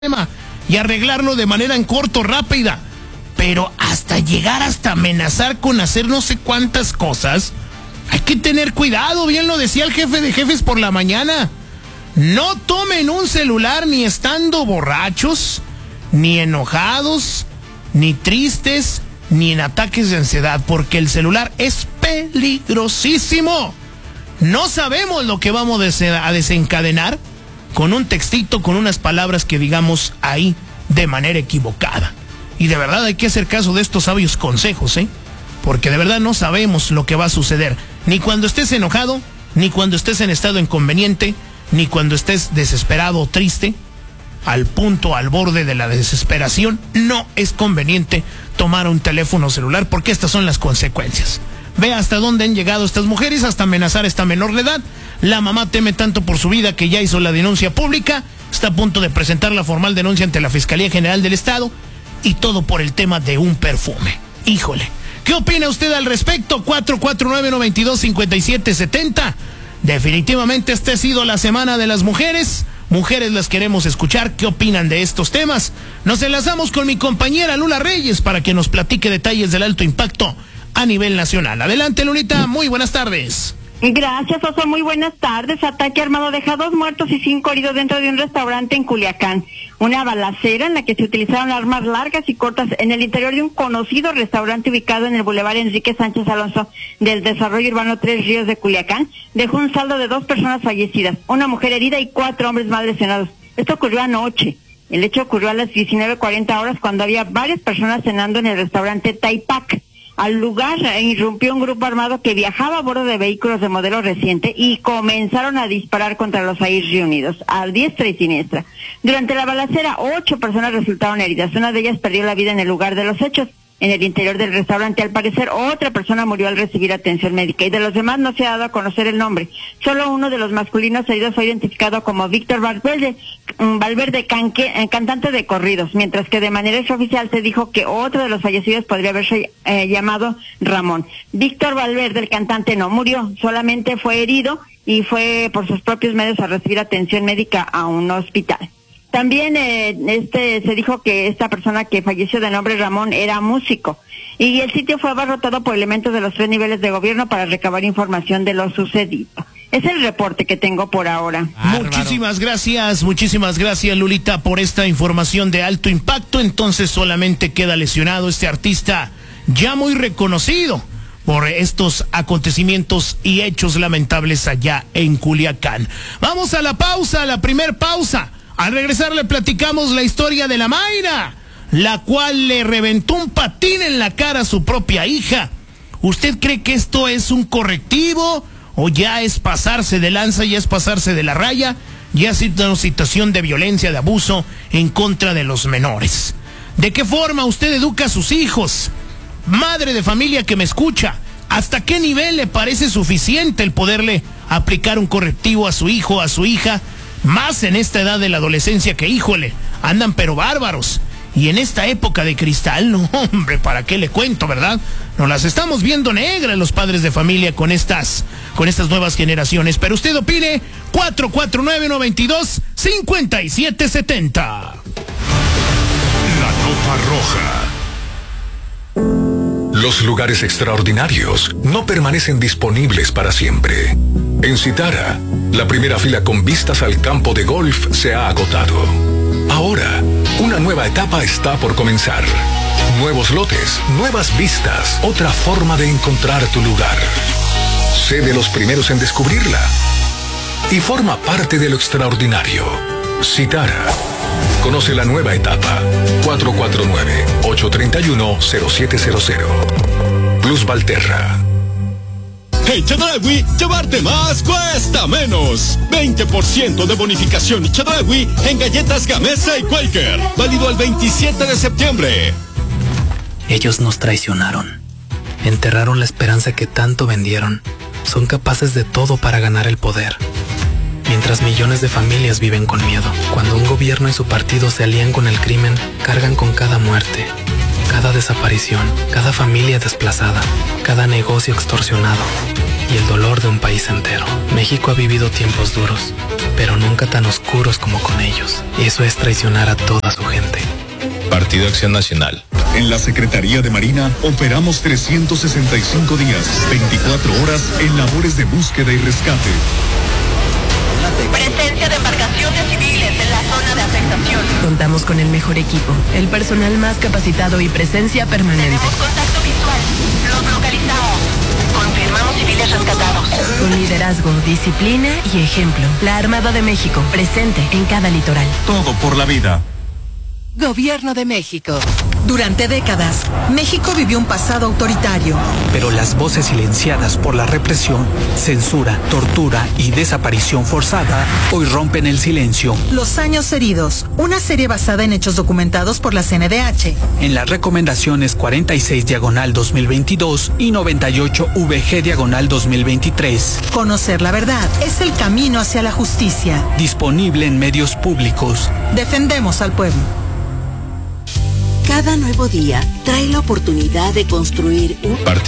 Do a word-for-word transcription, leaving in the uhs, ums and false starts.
y arreglarlo de manera en corto, rápida. Pero hasta llegar hasta amenazar con hacer no sé cuántas cosas, hay que tener cuidado, bien lo decía el jefe de jefes por la mañana. No tomen un celular ni estando borrachos, ni enojados, ni tristes, ni en ataques de ansiedad, porque el celular es peligrosísimo. No sabemos lo que vamos a desencadenar con un textito, con unas palabras que digamos ahí de manera equivocada. Y de verdad hay que hacer caso de estos sabios consejos, ¿eh? Porque de verdad no sabemos lo que va a suceder, ni cuando estés enojado, ni cuando estés en estado inconveniente, ni cuando estés desesperado o triste, al punto, al borde de la desesperación. No es conveniente tomar un teléfono celular, porque estas son las consecuencias. Ve hasta dónde han llegado estas mujeres, hasta amenazar a esta menor de edad. La mamá teme tanto por su vida que ya hizo la denuncia pública, está a punto de presentar la formal denuncia ante la Fiscalía General del Estado, y todo por el tema de un perfume. Híjole, ¿qué opina usted al respecto? cuatro cuatro nueve, nueve dos, cinco siete siete cero. Definitivamente esta ha sido la semana de las mujeres. Mujeres las queremos escuchar. ¿Qué opinan de estos temas? Nos enlazamos con mi compañera Lula Reyes para que nos platique detalles del alto impacto a nivel nacional. Adelante, Lulita, muy buenas tardes. Gracias, Oso, muy buenas tardes. Ataque armado deja dos muertos y cinco heridos dentro de un restaurante en Culiacán. Una balacera en la que se utilizaron armas largas y cortas en el interior de un conocido restaurante ubicado en el Boulevard Enrique Sánchez Alonso del Desarrollo Urbano Tres Ríos de Culiacán dejó un saldo de dos personas fallecidas, una mujer herida y cuatro hombres más lesionados. Esto ocurrió anoche. El hecho ocurrió a las diecinueve cuarenta horas cuando había varias personas cenando en el restaurante Taipac. Al lugar irrumpió un grupo armado que viajaba a bordo de vehículos de modelo reciente y comenzaron a disparar contra los ahí reunidos, a diestra y siniestra. Durante la balacera, ocho personas resultaron heridas. Una de ellas perdió la vida en el lugar de los hechos. En el interior del restaurante, al parecer, otra persona murió al recibir atención médica, y de los demás no se ha dado a conocer el nombre. Solo uno de los masculinos heridos fue identificado como Víctor Valverde, Valverde canque, eh, cantante de corridos, mientras que de manera extraoficial se dijo que otro de los fallecidos podría haberse eh, llamado Ramón. Víctor Valverde, el cantante, no murió, solamente fue herido y fue por sus propios medios a recibir atención médica a un hospital. También eh, este se dijo que esta persona que falleció de nombre Ramón era músico, y el sitio fue abarrotado por elementos de los tres niveles de gobierno para recabar información de lo sucedido. Es el reporte que tengo por ahora. Bárbaro. Muchísimas gracias, muchísimas gracias, Lulita, por esta información de alto impacto. Entonces solamente queda lesionado este artista ya muy reconocido por estos acontecimientos y hechos lamentables allá en Culiacán. Vamos a la pausa, a la primer pausa. Al regresar le platicamos la historia de la Mayra, la cual le reventó un patín en la cara a su propia hija. ¿Usted cree que esto es un correctivo o ya es pasarse de lanza, ya es pasarse de la raya, ya es una situación de violencia, de abuso en contra de los menores? ¿De qué forma usted educa a sus hijos? Madre de familia que me escucha, ¿hasta qué nivel le parece suficiente el poderle aplicar un correctivo a su hijo, a su hija? Más en esta edad de la adolescencia que, híjole, andan pero bárbaros. Y en esta época de cristal, no, hombre, ¿para qué le cuento, verdad? Nos las estamos viendo negras los padres de familia con estas, con estas nuevas generaciones. Pero usted opine, cuatro cuatro nueve, nueve dos, cinco siete siete cero. La nota roja. Los lugares extraordinarios no permanecen disponibles para siempre. En Citara, la primera fila con vistas al campo de golf se ha agotado. Ahora, una nueva etapa está por comenzar. Nuevos lotes, nuevas vistas, otra forma de encontrar tu lugar. Sé de los primeros en descubrirla y forma parte de lo extraordinario. Citara. Conoce la nueva etapa. cuatro cuatro nueve, ocho tres uno, cero siete cero cero. Plus Valterra. En Chedraui, llevarte más cuesta menos. veinte por ciento de bonificación y Chedraui en galletas Gamesa y Quaker. Válido el veintisiete de septiembre. Ellos nos traicionaron. Enterraron la esperanza que tanto vendieron. Son capaces de todo para ganar el poder. Mientras millones de familias viven con miedo. Cuando un gobierno y su partido se alían con el crimen, cargan con cada muerte, cada desaparición, cada familia desplazada, cada negocio extorsionado. y el dolor de un país entero. México ha vivido tiempos duros, pero nunca tan oscuros como con ellos. Eso es traicionar a toda su gente. Partido Acción Nacional. En la Secretaría de Marina operamos trescientos sesenta y cinco días, veinticuatro horas en labores de búsqueda y rescate. Presencia de embarcaciones civiles en la zona de afectación. Contamos con el mejor equipo, el personal más capacitado y presencia permanente. Tenemos contacto visual. Los localizamos. Confirmamos civiles rescatados. Con liderazgo, disciplina y ejemplo. La Armada de México, presente en cada litoral. Todo por la vida. Gobierno de México. Durante décadas, México vivió un pasado autoritario. Pero las voces silenciadas por la represión, censura, tortura y desaparición forzada hoy rompen el silencio. Los años heridos, una serie basada en hechos documentados por la C N D H. En las recomendaciones cuarenta y seis diagonal dos mil veintidós y noventa y ocho V G diagonal dos mil veintitrés. Conocer la verdad es el camino hacia la justicia. Disponible en medios públicos. Defendemos al pueblo. Cada nuevo día trae la oportunidad de construir un... Partido